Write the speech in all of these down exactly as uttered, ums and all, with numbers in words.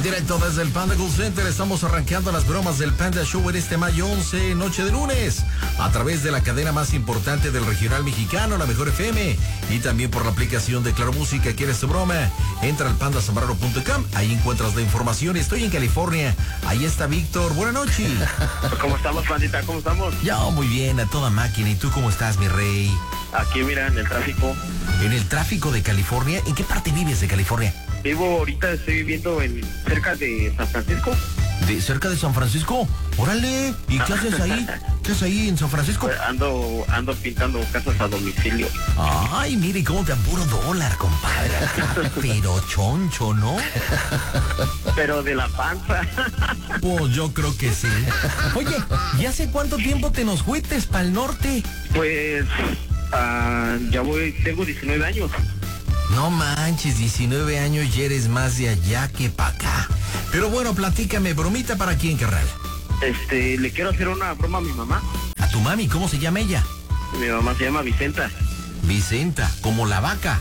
directo desde el Panda Cool Center, estamos arrancando las bromas del Panda Show en este mayo once, noche de lunes, a través de la cadena más importante del regional mexicano, la Mejor F M, y también por la aplicación de Claro Música. ¿Quieres tu broma? Entra al panda zambrano punto com, ahí encuentras la información. Estoy en California, ahí está Víctor. Buenas noches. ¿Cómo estamos, pandita? ¿Cómo estamos? Yo muy bien, a toda máquina. ¿Y tú cómo estás, mi rey? Aquí, mira, en el tráfico. ¿En el tráfico de California? ¿En qué parte vives de California? Vivo ahorita, estoy viviendo en cerca de San Francisco. ¿De cerca de San Francisco? Órale, ¿y qué haces ahí? ¿Qué haces ahí en San Francisco? Pues ando, ando pintando casas a domicilio. Ay, mire cómo te apuro dólar, compadre. Pero choncho, ¿no? Pero de la panza. Pues yo creo que sí. Oye, ¿y hace cuánto tiempo te nos fuites para el norte? Pues, uh, ya voy, tengo diecinueve años. No manches, diecinueve años y eres más de allá que para acá. Pero bueno, platícame, bromita para quién, carnal. Este, le quiero hacer una broma a mi mamá. ¿A tu mami? ¿Cómo se llama ella? Mi mamá se llama Vicenta. Vicenta, como la vaca.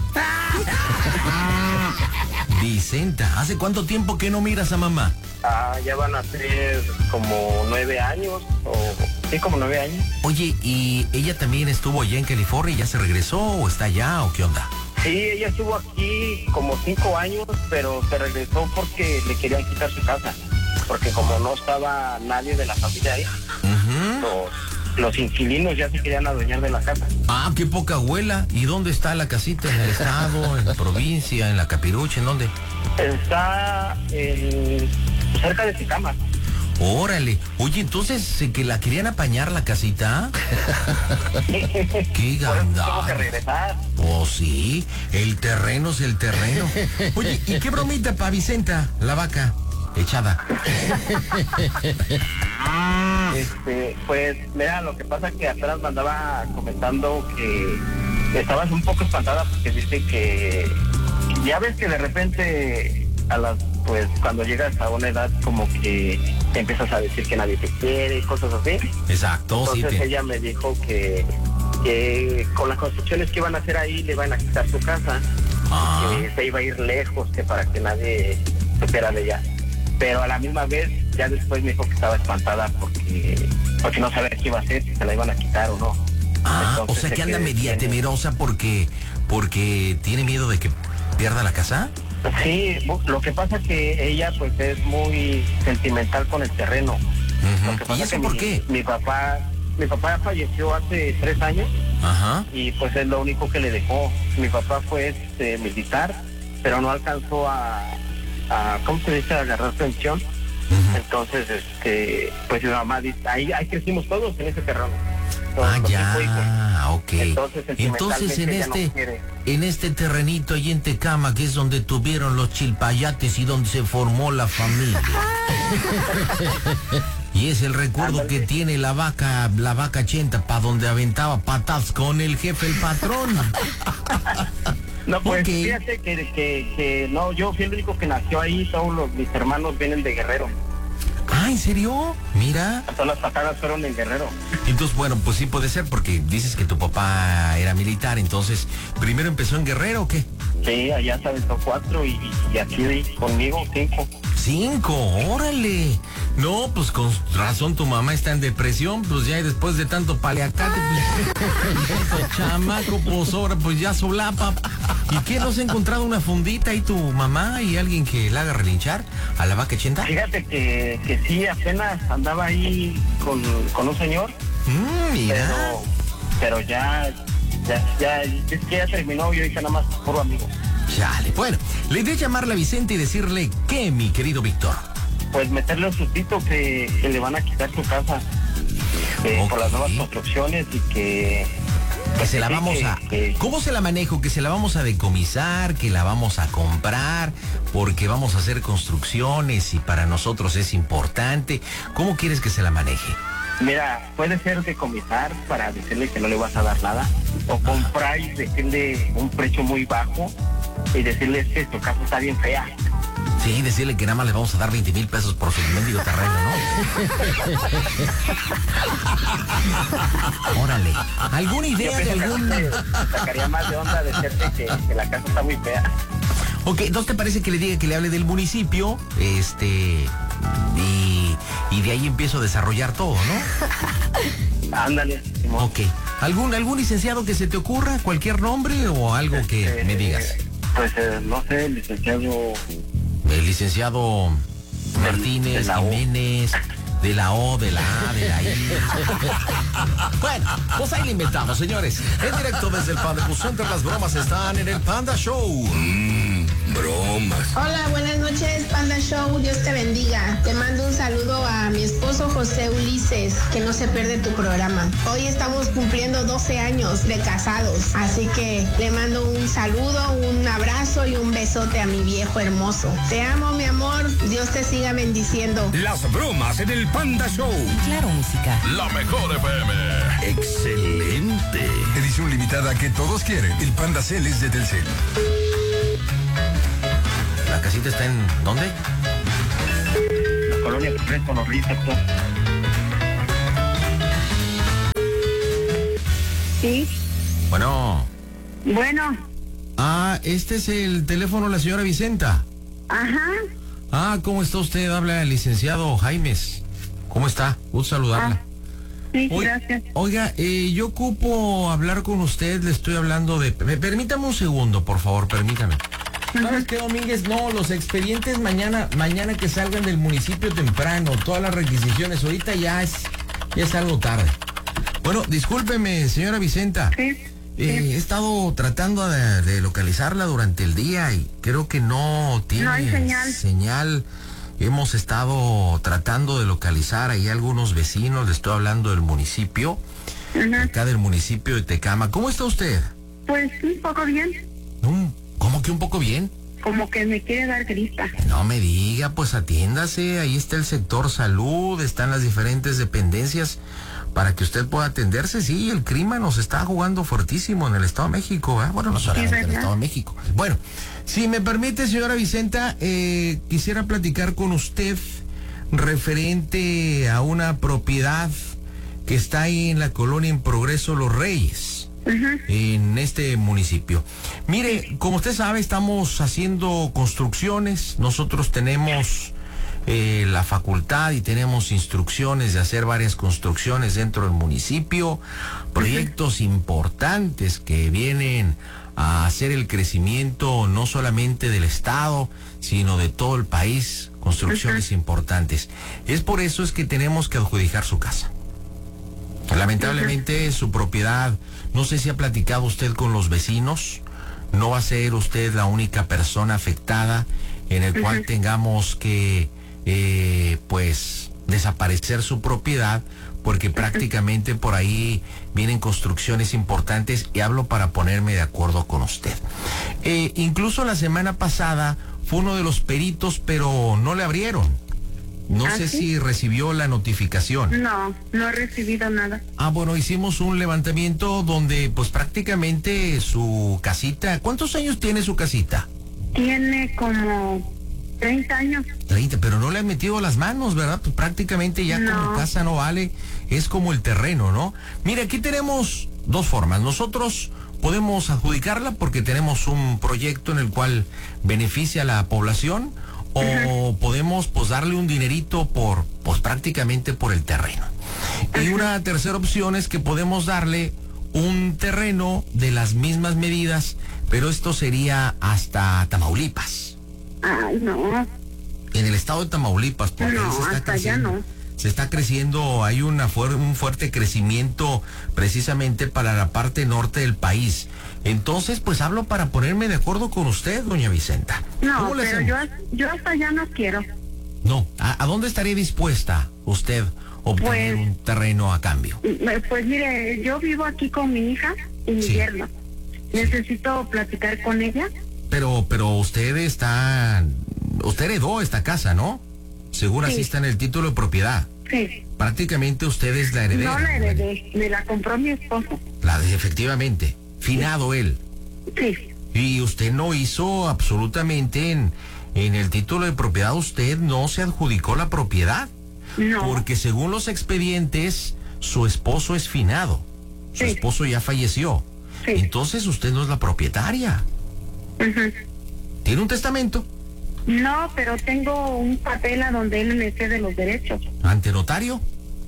Vicenta, ¿hace cuánto tiempo que no miras a mamá? Ah, ya van a ser como nueve años, o sí, como nueve años. Oye, ¿y ella también estuvo allá en California y ya se regresó o está allá o qué onda? Sí, ella estuvo aquí como cinco años, pero se regresó porque le querían quitar su casa. Porque como no estaba nadie de la familia ahí, uh-huh. los, los inquilinos ya se querían adueñar de la casa. Ah, qué poca abuela. ¿Y dónde está la casita? ¿En el estado, en la provincia, en la Capirucha, en dónde? Está en, cerca de Tecama. Órale. Oye, entonces, ¿que la querían apañar la casita? ¡Qué gandalla! Tengo que regresar. Oh, sí. El terreno es el terreno. Oye, ¿y qué bromita para Vicenta, la vaca echada? Este, pues, mira, lo que pasa es que atrás me andaba comentando que estabas un poco espantada porque dice que ya ves que de repente a las, pues, cuando llegas a una edad como que te empiezas a decir que nadie te quiere, cosas así. Exacto. Entonces sí, te... ella me dijo que, que con las construcciones que iban a hacer ahí le van a quitar su casa, ah. que se iba a ir lejos, que para que nadie supiera de ella. Pero a la misma vez, ya después me dijo que estaba espantada porque, porque no sabía qué iba a hacer, si se la iban a quitar o no. Ah, entonces, o sea que anda media tiene... temerosa porque, porque tiene miedo de que pierda la casa. Sí, lo que pasa es que ella pues es muy sentimental con el terreno. Uh-huh. Lo que pasa ¿Y eso es que por mi, qué? Mi papá, mi papá falleció hace tres años. Ajá. Y pues es lo único que le dejó. Mi papá fue este, militar, pero no alcanzó a, a ¿cómo se dice? A agarrar pensión. Uh-huh. Entonces, este, pues mi mamá dice, ahí, ahí crecimos todos en ese terreno. Ah, ya, ok. Entonces, Entonces en este, no en este terrenito ahí en Tecama, que es donde tuvieron los chilpayates y donde se formó la familia. Y es el recuerdo Ándale. que tiene la vaca, la vaca chenta, para donde aventaba patas con el jefe, el patrón. No, pues okay. fíjate que, que, que no, yo fui el único que nació ahí, todos los, mis hermanos vienen de Guerrero. Ah, ¿en serio? Mira. Todas las patadas fueron en Guerrero. Entonces, bueno, pues sí puede ser, porque dices que tu papá era militar, entonces, ¿primero empezó en Guerrero o qué? Sí, allá se aventó cuatro y, y aquí conmigo cinco. Cinco, órale. No, pues con razón tu mamá está en depresión, pues ya después de tanto paliacate, pues, chamaco, pues ahora pues ya solapa. ¿Y qué, no se ha encontrado una fundita ahí tu mamá y alguien que la haga relinchar a la vaca chenta? Fíjate que, que sí, apenas andaba ahí con, con un señor. Mm, mira. Pero, pero ya, ya, ya, es que ya terminó y ahorita nada más puro amigo. Chale, bueno, le idea llamarle a Vicente y decirle ¿qué, mi querido Víctor? Pues meterle un sustito que, que le van a quitar su casa eh, okay. por las nuevas construcciones y que... Que se la vamos a... Que, ¿Cómo se la manejo? Que se la vamos a decomisar, que la vamos a comprar, porque vamos a hacer construcciones y para nosotros es importante. ¿Cómo quieres que se la maneje? Mira, puede ser decomisar para decirle que no le vas a dar nada, o comprar y decirle un precio muy bajo y decirle que tu casa está bien fea. Sí, decirle que nada más le vamos a dar veinte mil pesos por su mendigo terreno, ¿no? Órale. ¿Alguna idea de algún...? Sacaría más de onda decirte que, que la casa está muy fea. Ok, ¿entonces te parece que le diga que le hable del municipio? Este... Y, y de ahí empiezo a desarrollar todo, ¿no? Ándale. Ok. ¿Algún, ¿Algún licenciado que se te ocurra? ¿Cualquier nombre o algo que eh, me digas? Pues eh, no sé, licenciado... El licenciado Martínez, de la O. Jiménez, de la O, de la A, de la I. Bueno, pues ahí le inventamos, señores. En directo desde el Panda Center, las bromas están en el Panda Show. Mmm, bromas. Hola, buenas noches, Panda Show. Dios te bendiga. Te mando un saludo a mi esposo José Ulises, que no se pierde tu programa. Hoy estamos cumpliendo doce años de casados, así que le mando un saludo, un abrazo y un besote a mi viejo hermoso. Te amo, mi amor. Dios te siga bendiciendo. Las bromas en el Panda Show. Claro, música. La mejor F M. Excelente. Edición limitada que todos quieren. El Panda Cel es de Telcel. ¿La casita está en dónde? La colonia Fresco, los Ríos. Sí. Bueno. Bueno. Ah, este es el teléfono de la señora Vicenta. Ajá. Ah, ¿cómo está usted? Habla el licenciado Jaimes. ¿Cómo está? Gusto saludarla. Ah, sí, Oiga, gracias. Oiga, eh, yo ocupo hablar con usted, le estoy hablando de... Me, permítame un segundo, por favor, permítame. ¿Sabes qué, Domínguez? No, los expedientes mañana, mañana que salgan del municipio temprano, todas las requisiciones, ahorita ya es, ya es algo tarde. Bueno, discúlpeme, señora Vicenta. Sí. Eh, he estado tratando de, de localizarla durante el día y creo que no tiene No hay señal. señal. Hemos estado tratando de localizar ahí a algunos vecinos, le estoy hablando del municipio, Ajá. acá del municipio de Tecama. ¿Cómo está usted? Pues un poco bien. Un- ¿Cómo que un poco bien? Como que me quiere dar grita. No me diga, pues atiéndase, ahí está el sector salud, están las diferentes dependencias para que usted pueda atenderse. Sí, el crimen nos está jugando fuertísimo en el Estado de México, ¿eh? Bueno, no solamente en el ¿verdad? Estado de México. Bueno, si me permite, señora Vicenta, eh, quisiera platicar con usted referente a una propiedad que está ahí en la colonia en Progreso Los Reyes, Ajá. en este municipio. Mire, como usted sabe, estamos haciendo construcciones. Nosotros tenemos eh, la facultad y tenemos instrucciones de hacer varias construcciones dentro del municipio, proyectos importantes que vienen a hacer el crecimiento no solamente del estado, sino de todo el país, construcciones importantes. Es por eso es que tenemos que adjudicar su casa. Lamentablemente su propiedad, no sé si ha platicado usted con los vecinos, no va a ser usted la única persona afectada en el cual tengamos que eh, pues desaparecer su propiedad, porque prácticamente por ahí vienen construcciones importantes y hablo para ponerme de acuerdo con usted. Eh, incluso la semana pasada fue uno de los peritos, pero no le abrieron. No ¿Ah, sé sí? si recibió la notificación. No, no he recibido nada. Ah, bueno, hicimos un levantamiento donde pues prácticamente su casita... ¿Cuántos años tiene su casita? Tiene como treinta años. treinta, pero no le han metido las manos, ¿verdad? Pues prácticamente ya No. como casa no vale, es como el terreno, ¿no? Mira, aquí tenemos dos formas. Nosotros podemos adjudicarla porque tenemos un proyecto en el cual beneficia a la población, o uh-huh. podemos pues darle un dinerito por, pues prácticamente por el terreno. Uh-huh. Y una tercera opción es que podemos darle un terreno de las mismas medidas, pero esto sería hasta Tamaulipas. Ay, no. En el estado de Tamaulipas, porque No, ahí se está hasta allá creciendo. no. Se está creciendo, hay una fuer- un fuerte crecimiento precisamente para la parte norte del país. Entonces, pues hablo para ponerme de acuerdo con usted, doña Vicenta. No, ¿Cómo le pero hacemos? yo, yo hasta allá no quiero. No, ¿a, a dónde estaría dispuesta usted a obtener Pues- un terreno a cambio? Pues mire, yo vivo aquí con mi hija y mi Sí. yerno. Necesito platicar con ella. Pero, pero usted está, usted heredó esta casa, ¿no? Seguro Sí. así está en el título de propiedad. Sí. Prácticamente usted es la heredera. No la heredé, me la compró mi esposo. La de, efectivamente, finado él. Sí. Y usted no hizo absolutamente en, en el título de propiedad usted no se adjudicó la propiedad. No. Porque según los expedientes, su esposo es finado. Su Sí. esposo ya falleció. Sí. Entonces usted no es la propietaria. Ujú. ¿Tiene un testamento? No, pero tengo un papel a donde él me cede los derechos. ¿Ante notario?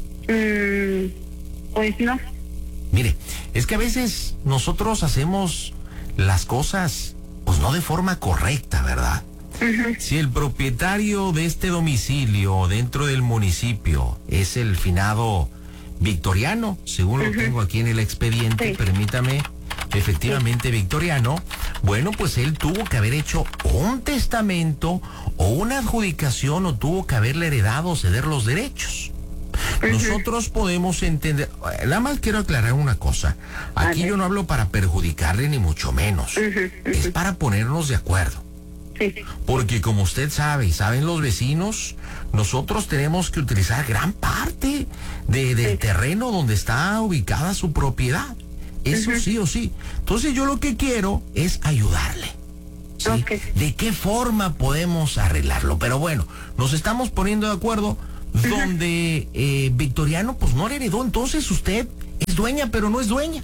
Mm, pues no. Mire, es que a veces nosotros hacemos las cosas, pues no de forma correcta, ¿verdad? Ujú. Si el propietario de este domicilio dentro del municipio es el finado Victoriano, según lo tengo aquí en el expediente, Sí. permítame, efectivamente Victoriano, bueno, pues él tuvo que haber hecho un testamento o una adjudicación o tuvo que haberle heredado o ceder los derechos. Nosotros podemos entender, nada más quiero aclarar una cosa, aquí ver. yo no hablo para perjudicarle ni mucho menos, Ujú, es para ponernos de acuerdo. Sí. Porque como usted sabe y saben los vecinos, nosotros tenemos que utilizar gran parte de, del Sí. terreno donde está ubicada su propiedad. Eso sí o sí. Entonces yo lo que quiero es ayudarle. ¿Sí? Ok. ¿De qué forma podemos arreglarlo? Pero bueno, nos estamos poniendo de acuerdo donde eh, Victoriano pues no le heredó, entonces usted es dueña pero no es dueña.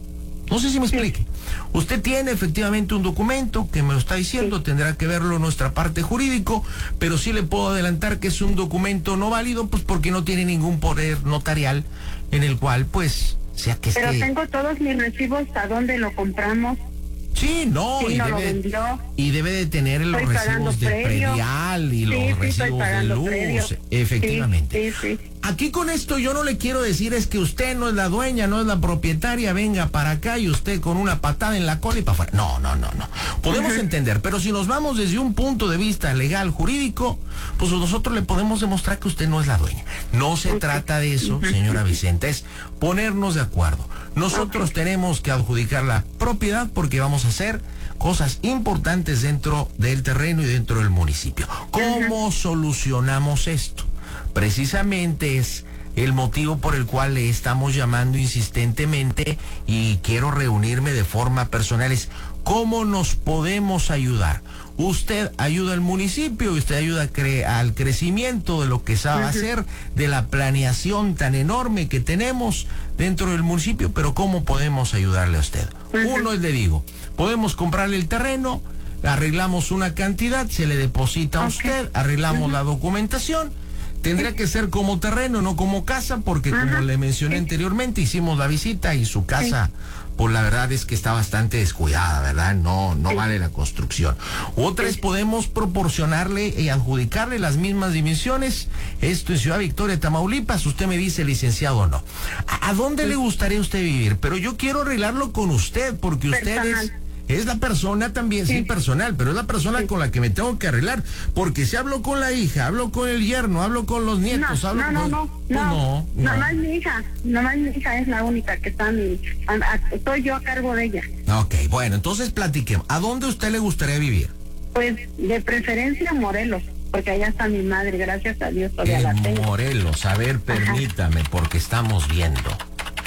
No sé si me explique. Usted tiene efectivamente un documento que me lo está diciendo, Sí. tendrá que verlo nuestra parte jurídico, pero sí le puedo adelantar que es un documento no válido, pues porque no tiene ningún poder notarial en el cual, pues, sea que Pero esté... tengo todos mis recibos a dónde lo compramos. Sí, no, Sí, y, no lo debe, vendió. y debe de tener los Estoy pagando recibos de predio. predial y Sí, los sí, estoy recibos de pagando luz, predio. efectivamente. Sí, sí, sí. Aquí con esto yo no le quiero decir es que usted no es la dueña, no es la propietaria, venga para acá y usted con una patada en la cola y para afuera. No, no, no, no. Podemos Ujú. entender, pero si nos vamos desde un punto de vista legal, jurídico, pues nosotros le podemos demostrar que usted no es la dueña. No se trata de eso, señora Vicenta, es ponernos de acuerdo. Nosotros tenemos que adjudicar la propiedad porque vamos a hacer cosas importantes dentro del terreno y dentro del municipio. ¿Cómo solucionamos esto? Precisamente es el motivo por el cual le estamos llamando insistentemente y quiero reunirme de forma personal. Es cómo nos podemos ayudar. Usted ayuda al municipio, usted ayuda cre- al crecimiento de lo que sabe hacer, de la planeación tan enorme que tenemos dentro del municipio, pero ¿cómo podemos ayudarle a usted? Uno es, le digo, podemos comprarle el terreno, arreglamos una cantidad, se le deposita a Ok. usted, arreglamos la documentación. Tendría que ser como terreno, no como casa, porque como Ajá. le mencioné anteriormente, hicimos la visita y su casa, pues la verdad es que está bastante descuidada, ¿verdad? No, no Sí. vale la construcción. Otra es podemos proporcionarle y adjudicarle las mismas dimensiones. Esto en Ciudad Victoria, Tamaulipas. Usted me dice, licenciado o no. ¿A, a dónde le gustaría usted vivir? Pero yo quiero arreglarlo con usted, porque usted es... Personal. Es la persona también, sí, Sí. personal, pero es la persona Sí. con la que me tengo que arreglar. Porque si hablo con la hija, hablo con el yerno, hablo con los nietos, No, hablo no, no, con... no, Pues no, no, no. Nomás mi hija, nomás mi hija es la única que está, mi, a- a- estoy yo a cargo de ella. Ok, bueno, entonces platiquemos. ¿A dónde usted le gustaría vivir? Pues de preferencia Morelos, porque allá está mi madre, gracias a Dios todavía la En tengo. Morelos, a ver, permítame, porque estamos viendo.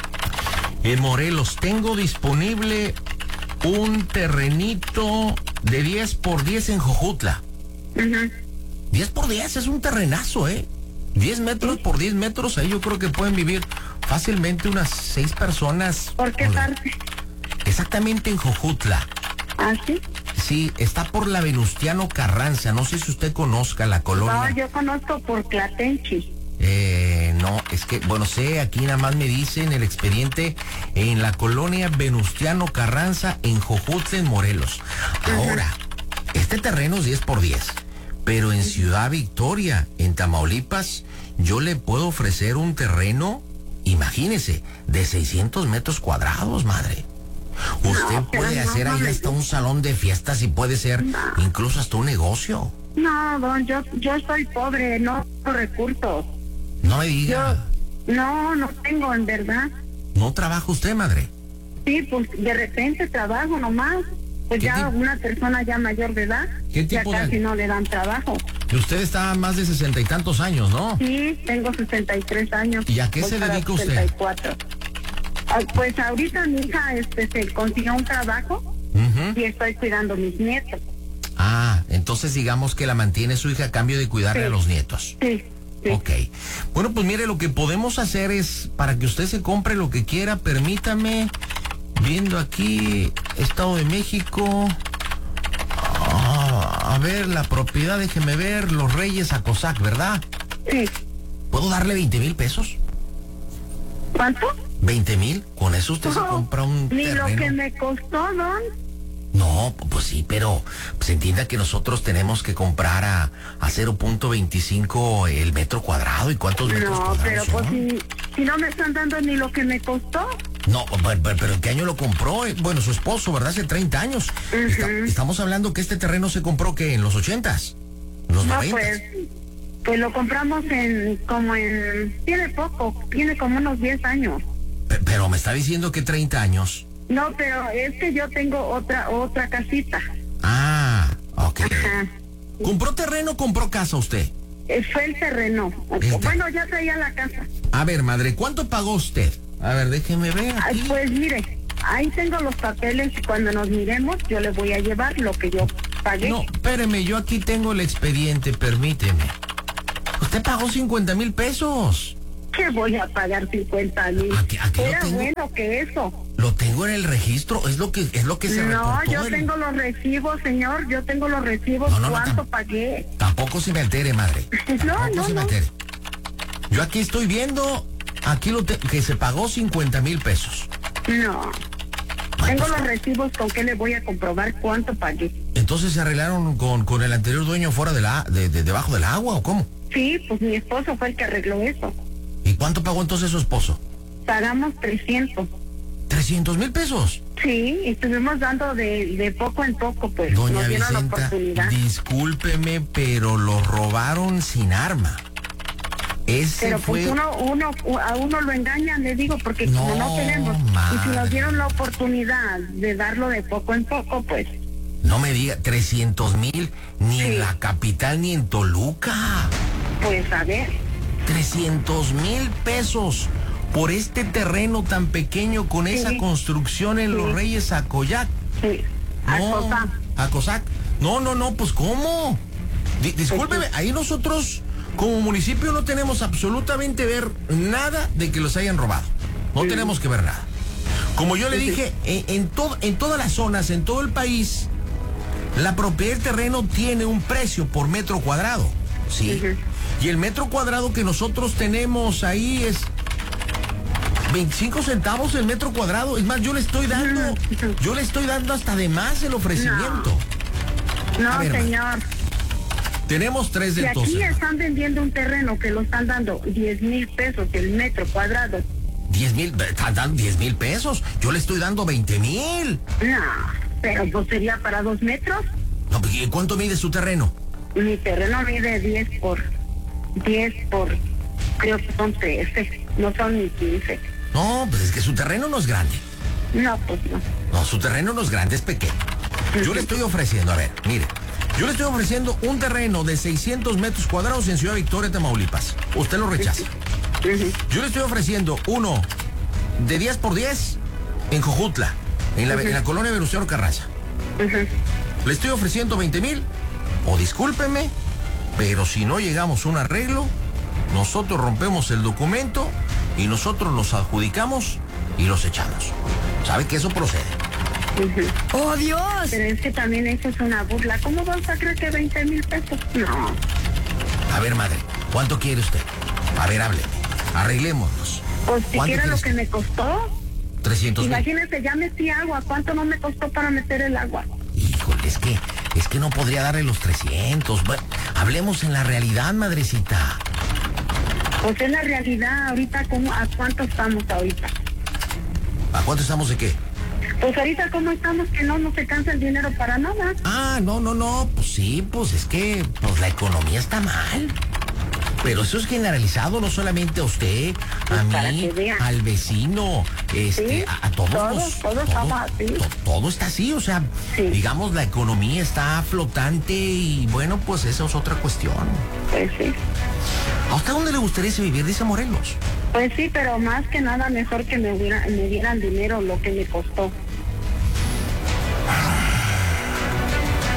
En Morelos tengo disponible un terrenito de diez por diez en Jojutla. Ujú. diez por diez es un terrenazo, ¿eh? diez metros por diez metros, ahí yo creo que pueden vivir fácilmente unas seis personas. ¿Por qué Hola. parte? Exactamente en Jojutla. ¿Ah, sí? Sí, está por la Venustiano Carranza. No sé si usted conozca la colonia. No, yo conozco por Tlatenchi. Eh, no, es que, bueno, sé, aquí nada más me dice en el expediente, en la colonia Venustiano Carranza, en Jojutla, en Morelos. Ahora, este terreno es diez por diez, pero en Ciudad Victoria, en Tamaulipas, yo le puedo ofrecer un terreno, imagínese, de seiscientos metros cuadrados, madre. Usted No, pero puede no, hacer ahí no, hasta no. un salón de fiestas y puede ser No. incluso hasta un negocio. No, don, yo, yo soy pobre, no tengo recursos. No me Yo, diga. no, no tengo, en verdad. ¿No trabaja usted, madre? Sí, pues de repente trabajo nomás. Pues ¿Qué ya tipo- una persona ya mayor de edad, ¿Qué ya tipo de- casi no le dan trabajo. Y usted está a más de sesenta y tantos años, ¿no? Sí, tengo sesenta y tres años. ¿Y a qué voy se para dedica usted? sesenta y cuatro. Ah, pues ahorita mi hija este, se consiguió un trabajo Ujú. y estoy cuidando mis nietos. Ah, entonces digamos que la mantiene su hija a cambio de cuidarle Sí. a los nietos. Sí, sí. Ok. Bueno, pues mire, lo que podemos hacer es, para que usted se compre lo que quiera, permítame, viendo aquí, Estado de México. Ah, a ver, la propiedad, déjeme ver, Los Reyes Acosac, ¿verdad? Sí. ¿Puedo darle veinte mil pesos? ¿Cuánto? ¿veinte mil? Con eso usted se No, compra un ni terreno. lo que me costó, don. No, pues sí, pero pues entienda que nosotros tenemos que comprar a, a cero punto veinticinco el metro cuadrado. ¿Y cuántos metros No, cuadrados pero son? pues si, si no me están dando ni lo que me costó. No, pero, pero- pero ¿en qué año lo compró? Eh, Bueno, su esposo, ¿verdad? Hace treinta años. Está- estamos hablando que este terreno se compró, ¿qué? ¿En los ochentas? ¿En los No, noventas? pues, pues lo compramos en, como en, tiene poco, tiene como unos diez años. Pe- Pero me está diciendo que treinta años. No, pero es que yo tengo otra, otra casita. Ah, ok. Ajá. ¿Compró terreno o compró casa usted? Eh, Fue el terreno. El Bueno, ya traía la casa. A ver, madre, ¿cuánto pagó usted? A ver, déjeme ver Ay, aquí. pues mire, ahí tengo los papeles y cuando nos miremos yo le voy a llevar lo que yo pagué. No, espéreme, yo aquí tengo el expediente, permíteme. Usted pagó cincuenta mil pesos. ¿Qué voy a pagar cincuenta mil? Aquí- aquí lo Era tengo. bueno que eso. Lo tengo en el registro, es lo que es lo que se No, reportó. yo el- tengo los recibos, señor. Yo tengo los recibos. No, no, no, ¿Cuánto tam- pagué? Tampoco se me altere, madre. No, Tampoco no, se me no. altere. Yo aquí estoy viendo, aquí lo te- que se pagó cincuenta mil pesos. No. Tengo los recibos con que le voy a comprobar cuánto pagué. Entonces se arreglaron con, con el anterior dueño fuera de la de, de- debajo del agua, ¿o cómo? Sí, pues mi esposo fue el que arregló eso. ¿Y cuánto pagó entonces su esposo? Pagamos trescientos. trescientos mil pesos. Sí, y estuvimos dando de, de poco en poco, pues Doña nos dieron la Vicenta, oportunidad. discúlpeme, pero lo robaron sin arma. Ese Pero fue... pues uno, uno, a uno lo engañan, le digo, porque No, como no tenemos, y si madre. nos dieron la oportunidad de darlo de poco en poco, pues No me diga, trescientos mil, ni Sí. en la capital ni en Toluca. pues a ver. trescientos mil pesos por este terreno tan pequeño con esa construcción en Sí. Los Reyes Acoyac. Sí. No, Acosac. Acosac. No, no, no, pues ¿cómo? Di- discúlpeme, ahí nosotros como municipio no tenemos absolutamente ver nada de que los hayan robado. No tenemos que ver nada. Como yo le dije, en, en, to- en todas las zonas, en todo el país, la propiedad del terreno tiene un precio por metro cuadrado. Sí. Ujú. Y el metro cuadrado que nosotros tenemos ahí es veinticinco centavos el metro cuadrado. Es más, yo le estoy dando, yo le estoy dando hasta de más el ofrecimiento. No, A ver, señor. Tenemos tres Si de aquí entonces. están vendiendo un terreno que lo están dando diez mil pesos el metro cuadrado. diez mil, están dando diez mil pesos. Yo le estoy dando veinte mil. No, pero pues sería para dos metros. No, ¿y cuánto mide su terreno? Mi terreno mide diez por diez por, creo que son trece, no son ni quince. No, pues es que su terreno no es grande. No, pues no. No, su terreno no es grande, es pequeño. Yo le estoy ofreciendo, a ver, mire, yo le estoy ofreciendo un terreno de seiscientos metros cuadrados en Ciudad Victoria, Tamaulipas. Usted lo rechaza. Ujú. Yo le estoy ofreciendo uno de diez por diez en Jojutla, en la, en la colonia Venustiano Carranza. Ujú. Le estoy ofreciendo veinte mil, o discúlpeme, pero si no llegamos a un arreglo, nosotros rompemos el documento y nosotros los adjudicamos y los echamos. ¿Sabe que eso procede? Ujú. ¡Oh, Dios! Pero es que también eso es una burla. ¿Cómo vas a creer que veinte mil pesos? No. A ver, madre, ¿cuánto quiere usted? A ver, hábleme. Arreglémonos. Pues ¿Cuánto siquiera lo quieres? que me costó. trescientos mil. Imagínese, ya metí agua. ¿Cuánto no me costó para meter el agua? Híjole, es que, es que no podría darle los trescientos. Bueno, hablemos en la realidad, madrecita. Pues es la realidad. Ahorita, ¿cómo, ¿a cuánto estamos ahorita? ¿A cuánto estamos de qué? Pues ahorita, ¿cómo estamos? Que no nos alcanza el dinero para nada. Ah, no, no, no, pues sí, pues es que pues la economía está mal. Pero eso es generalizado, no solamente a usted, a Pues para mí, que vea. al vecino, este, Sí, a, a todos. todos, los- todos todo, estamos así. to- todo está así, o sea, Sí. digamos, la economía está flotante y bueno, pues esa es otra cuestión. Pues sí. ¿A usted dónde le gustaría irse vivir? Dice Morelos. Pues sí, pero más que nada mejor que me, hubiera, me dieran dinero lo que me costó. Le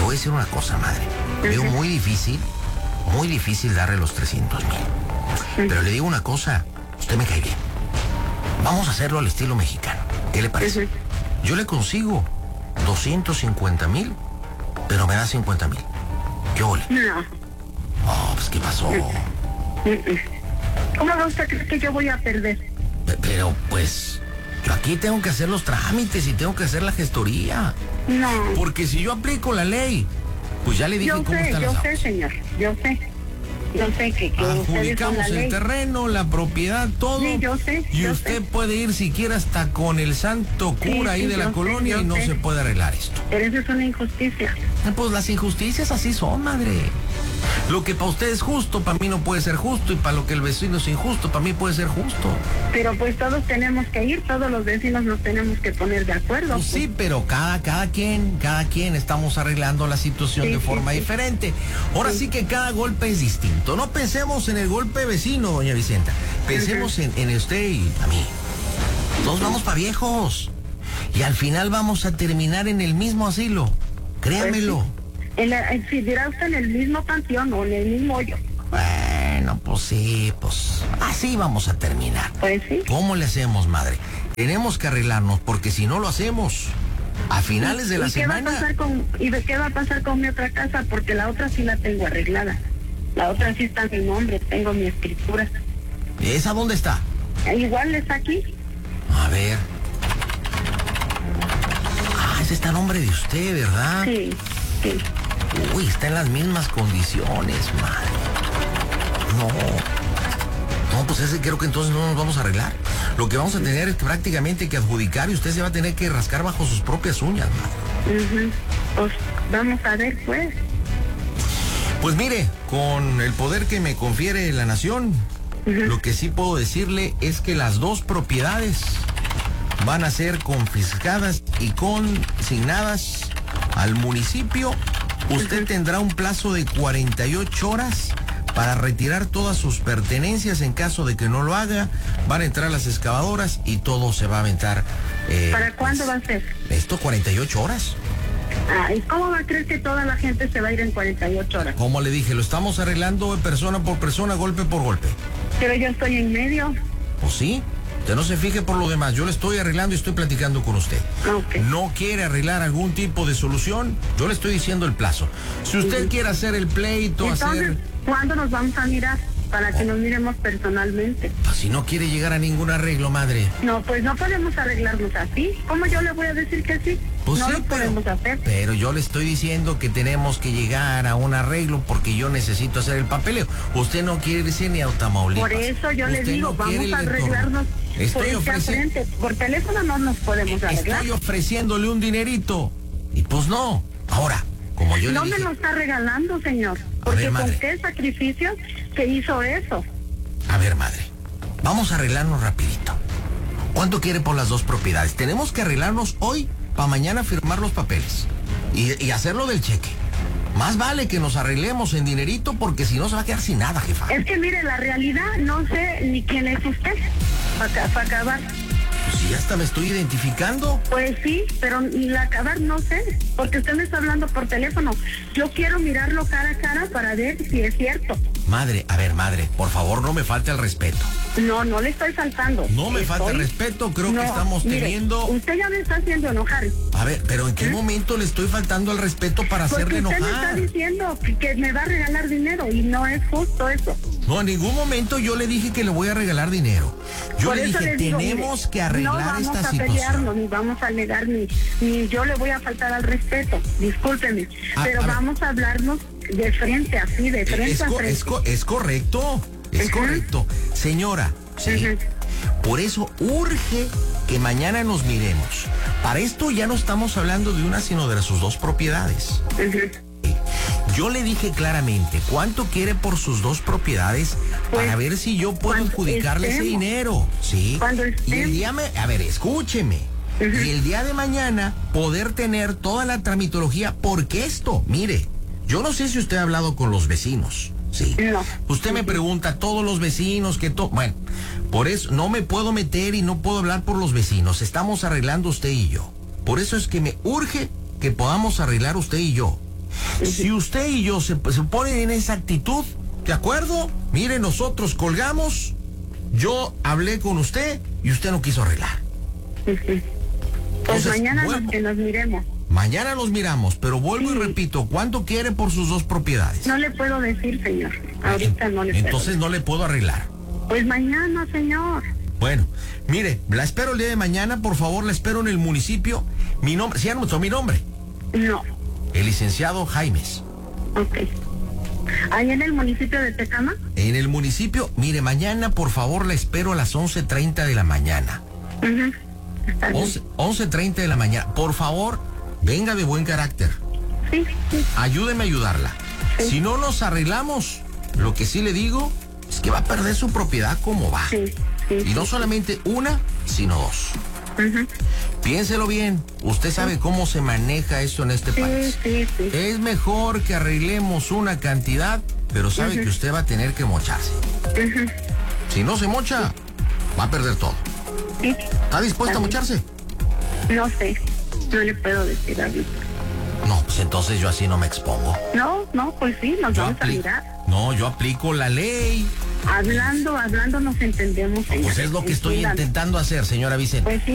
voy a decir una cosa, madre. Veo muy difícil, muy difícil darle los trescientos mil. Pero le digo una cosa, usted me cae bien. Vamos a hacerlo al estilo mexicano. ¿Qué le parece? Yo le consigo doscientos cincuenta mil, pero me da cincuenta mil. ¿Qué ole? No. Oh, pues ¿qué pasó? ¿Cómo va usted a creer que yo voy a perder? P- Pero pues, yo aquí tengo que hacer los trámites y tengo que hacer la gestoría. No. Porque si yo aplico la ley, pues ya le dije Yo cómo sé, están yo las sé, aguas. señor. Yo sé. Yo sé que, que ustedes son Adjudicamos la el ley. terreno, la propiedad, todo. Sí, yo sé, Y yo usted sé. puede ir siquiera hasta con el santo cura Sí, ahí sí, de la yo sé, colonia yo y no sé. se puede arreglar esto. Pero eso es una injusticia. Eh, Pues las injusticias así son, madre. Lo que para usted es justo, para mí no puede ser justo. Y para lo que el vecino es injusto, para mí puede ser justo. Pero pues todos tenemos que ir, todos los vecinos nos tenemos que poner de acuerdo. Pues sí, pero cada, cada quien, cada quien estamos arreglando la situación Sí, de sí, forma sí. diferente. Ahora sí. que cada golpe es distinto. No pensemos en el golpe vecino, doña Vicenta. Pensemos en, en usted y a mí. Todos vamos para viejos. Y al final vamos a terminar en el mismo asilo. Créamelo. En la, en- si dirá usted en el mismo panteón o en el mismo hoyo. Bueno, pues sí, pues así vamos a terminar. Pues sí. ¿Cómo le hacemos, madre? Tenemos que arreglarnos, porque si no lo hacemos, a finales de la ¿Y qué va a semana... pasar con, y de qué va a pasar con mi otra casa? Porque la otra sí la tengo arreglada. La otra sí está en mi nombre, tengo mi escritura. ¿Esa dónde está? E igual está aquí. A ver. Ah, ese está a nombre de usted, ¿verdad? Sí, sí. Uy, está en las mismas condiciones, madre. No. No, pues ese creo que entonces no nos vamos a arreglar. Lo que vamos a tener es prácticamente que adjudicar y usted se va a tener que rascar bajo sus propias uñas, madre. Ujú. Pues vamos a ver, pues. Pues mire, con el poder que me confiere la nación, Ujú. lo que sí puedo decirle es que las dos propiedades van a ser confiscadas y consignadas al municipio. Usted tendrá un plazo de cuarenta y ocho horas para retirar todas sus pertenencias. En caso de que no lo haga, van a entrar las excavadoras y todo se va a aventar. eh, ¿Para cuándo va a ser? Esto, cuarenta y ocho horas. Ah, ¿y cómo va a creer que toda la gente se va a ir en cuarenta y ocho horas? Como le dije, lo estamos arreglando persona por persona, golpe por golpe. Pero yo estoy en medio. ¿O sí? Usted no se fije por lo demás. Yo le estoy arreglando y estoy platicando con usted. Ah, ok. ¿No quiere arreglar algún tipo de solución? Yo le estoy diciendo el plazo. Si usted Ujú. quiere hacer el pleito, Entonces, hacer... ¿cuándo nos vamos a mirar? Para que nos miremos personalmente. Pues si no quiere llegar a ningún arreglo, madre. No, pues no podemos arreglarnos así. ¿Cómo yo le voy a decir que sí? Pues no sí, lo podemos pero, hacer. pero yo le estoy diciendo que tenemos que llegar a un arreglo porque yo necesito hacer el papeleo. Usted no quiere irse ni a Tamaulipas. Por eso yo le Usted digo, no quiere vamos a el retorno. arreglarnos por Estoy este ofreciendo... frente. Por teléfono no nos podemos arreglar. Estoy ofreciéndole un dinerito. Y pues no. Ahora, como yo No le me dije... lo está regalando, señor. Porque ver, madre. con qué sacrificio se hizo eso. A ver, madre, vamos a arreglarnos rapidito. ¿Cuánto quiere por las dos propiedades? Tenemos que arreglarnos hoy para mañana firmar los papeles y, y hacerlo del cheque. Más vale que nos arreglemos en dinerito porque si no se va a quedar sin nada, jefa. Es que mire, la realidad no sé ni quién es usted para acabar. Pues si hasta me estoy identificando. Pues sí, pero ni la acabar no sé, porque usted me está hablando por teléfono. Yo quiero mirarlo cara a cara para ver si es cierto. Madre, a ver, madre, por favor no me falte el respeto. No, no le estoy faltando. No me Estoy- falta el respeto, creo No, que estamos mire, teniendo... Usted ya me está haciendo enojar. A ver, pero ¿en qué momento le estoy faltando el respeto para Porque hacerle usted me está enojar? diciendo que, que me va a regalar dinero y no es justo eso. No, en ningún momento yo le dije que le voy a regalar dinero. Yo Por le eso dije, le digo, tenemos mire, que arreglar no vamos esta a situación. pelearnos, ni vamos a alegar, ni, ni yo le voy a faltar al respeto, discúlpeme, A- pero a ver. vamos a hablarnos de frente, así, de frente Es, a co- frente. es co- es correcto, es Ujú. correcto. Señora, sí. Ujú. Por eso urge que mañana nos miremos. Para esto ya no estamos hablando de una, sino de sus dos propiedades. Ujú. Yo le dije claramente cuánto quiere por sus dos propiedades Pues, para ver si yo puedo cuando adjudicarle ese estemos. dinero, ¿sí? Cuando Y el estemos. día me, a ver, escúcheme. Ujú. Y el día de mañana poder tener toda la tramitología, porque esto, mire, yo no sé si usted ha hablado con los vecinos, ¿sí? No. Usted me pregunta, todos los vecinos, que todo, bueno, por eso no me puedo meter y no puedo hablar por los vecinos, estamos arreglando usted y yo. Por eso es que me urge que podamos arreglar usted y yo. Si usted y yo se, se ponen en esa actitud, ¿de acuerdo? Mire, nosotros colgamos, yo hablé con usted y usted no quiso arreglar. Uh-huh. Pues Entonces, mañana vuelvo, nos, que nos miremos. Mañana nos miramos, pero vuelvo Sí. y repito, ¿cuánto quiere por sus dos propiedades? No le puedo decir, señor. Ahorita no le puedo. Entonces no le puedo arreglar. Pues mañana, señor. Bueno, mire, la espero el día de mañana, por favor, la espero en el municipio. Mi nombre, ¿sí ya anotó mi nombre? No. El licenciado Jaimes. Ok. ¿Ahí en el municipio de Tecama? En el municipio, mire, mañana, por favor, la espero a las once treinta de la mañana. Uh-huh. Está bien. once treinta de la mañana. Por favor, venga de buen carácter. Sí, sí. Ayúdeme a ayudarla. Sí. Si no nos arreglamos, lo que sí le digo es que va a perder su propiedad como va. Sí, sí, Y no sí. solamente una, sino dos. Uh-huh. Piénselo bien. Usted sabe cómo se maneja eso en este Sí, país. sí, sí. Es mejor que arreglemos una cantidad, pero sabe Ujú. que usted va a tener que mocharse. Ujú. Si no se mocha, va a perder todo. Sí. ¿Está dispuesta a Está bien. mocharse? No sé. No le puedo decir ahorita. No, pues entonces yo así no me expongo. No, no, pues sí, nos Yo vamos a apli- mirar. No, yo aplico la ley. Hablando, hablando nos entendemos, señor. Pues es lo que estoy Entiéndame. intentando hacer, señora Vicente. Pues sí.